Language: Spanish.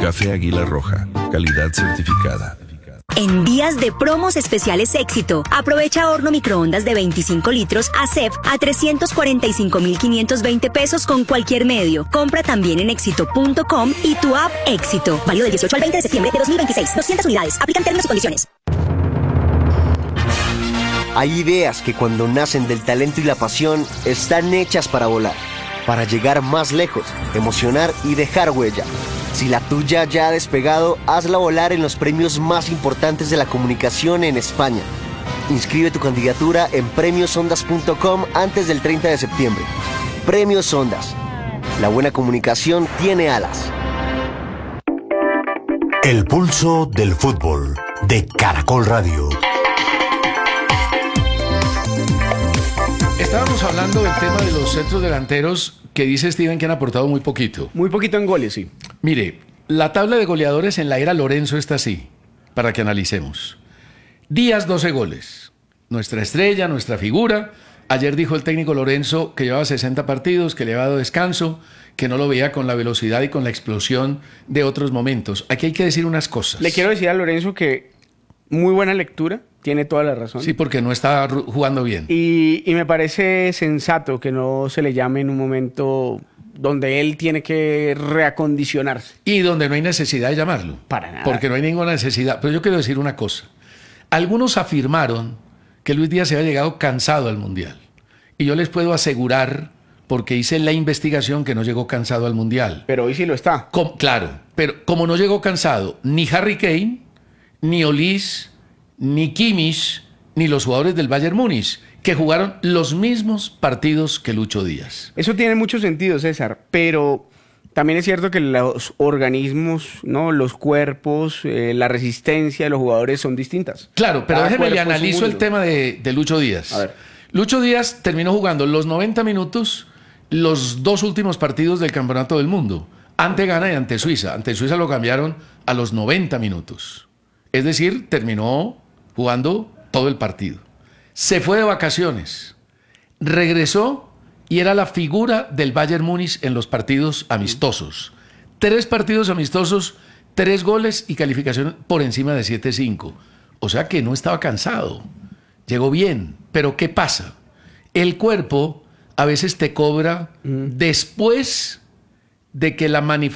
Café Águila Roja, calidad certificada. En días de promos especiales Éxito, aprovecha horno microondas de 25 litros ASEF a 345.520 pesos con cualquier medio. Compra también en éxito.com y tu app Éxito. Válido del 18 al 20 de septiembre de 2026. 200 unidades. Aplican términos y condiciones. Hay ideas que cuando nacen del talento y la pasión están hechas para volar, para llegar más lejos, emocionar y dejar huella. Si la tuya ya ha despegado, hazla volar en los premios más importantes de la comunicación en España. Inscribe tu candidatura en premiosondas.com antes del 30 de septiembre. Premios Ondas. La buena comunicación tiene alas. El pulso del fútbol de Caracol Radio. Estábamos hablando del tema de los centros delanteros que dice Steven que han aportado muy poquito. Muy poquito en goles, sí. Mire, la tabla de goleadores en la era Lorenzo está así, para que analicemos. Díaz, 12 goles. Nuestra estrella, nuestra figura. Ayer dijo el técnico Lorenzo que llevaba 60 partidos, que le había dado descanso, que no lo veía con la velocidad y con la explosión de otros momentos. Aquí hay que decir unas cosas. Le quiero decir a Lorenzo que muy buena lectura, tiene toda la razón. Sí, porque no está jugando bien. Y me parece sensato que no se le llame en un momento donde él tiene que reacondicionarse. Y donde no hay necesidad de llamarlo. Para nada. Porque no hay ninguna necesidad. Pero yo quiero decir una cosa. Algunos afirmaron que Luis Díaz se había llegado cansado al Mundial. Y yo les puedo asegurar, porque hice la investigación, que no llegó cansado al Mundial. Pero hoy sí lo está. Claro, pero como no llegó cansado ni Harry Kane, ni Olise, ni Kimmich, ni los jugadores del Bayern Múnich, que jugaron los mismos partidos que Lucho Díaz. Eso tiene mucho sentido, César, pero también es cierto que los organismos, ¿no? Los cuerpos, la resistencia de los jugadores son distintas. Claro, pero Cada déjeme le cuerpo es un analizo el mundo. tema de Lucho Díaz. A ver. Lucho Díaz terminó jugando los 90 minutos, los dos últimos partidos del Campeonato del Mundo, ante Ghana y ante Suiza. Ante Suiza lo cambiaron a los 90 minutos. Es decir, terminó jugando todo el partido. Se fue de vacaciones, regresó y era la figura del Bayern Múnich en los partidos amistosos. 3 partidos amistosos, 3 goles y calificación por encima de 7.5. O sea que no estaba cansado, llegó bien. Pero ¿qué pasa? El cuerpo a veces te cobra después de que la manifestación